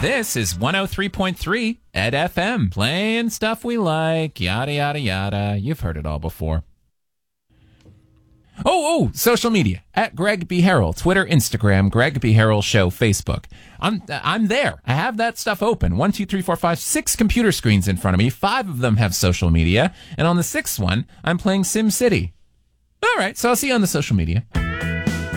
This is 103.3 at FM, playing stuff we like, yada, yada, yada. You've heard it all before. Oh, social media, at Greg B. Harrell, Twitter, Instagram, Greg B. Harrell Show, Facebook. I'm there. I have that stuff open. 1, 2, 3, 4, 5, 6 computer screens in front of me. 5 of them have social media. And on the 6th one, I'm playing SimCity. All right, so I'll see you on the social media.